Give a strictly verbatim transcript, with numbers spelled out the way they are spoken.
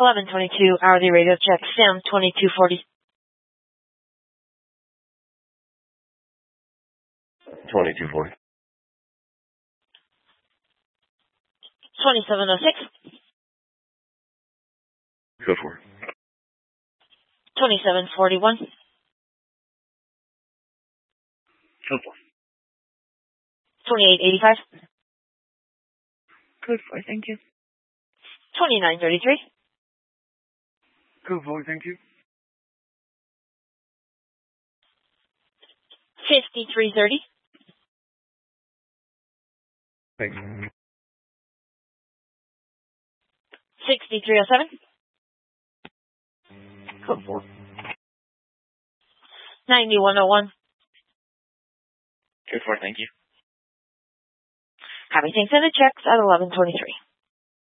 eleven twenty-two, hourly radio check, Sam twenty-two forty. twenty-two forty. twenty-seven oh six. Go for it. twenty-seven forty-one. Go for it. twenty-eight eighty-five. Go for it, thank you. twenty-nine thirty-three. Go for it, thank you. fifty-three thirty. Thank you. sixty-three oh seven. Go for it. ninety-one oh one. Go for it, thank you. Having things in the checks at eleven twenty-three.